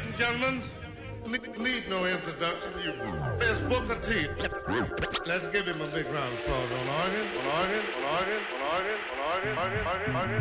and gentlemen, need no introduction. There's Booker T. Let's give him a big round of applause on organ, on organ, on organ, on organ, on organ, on organ, on organ.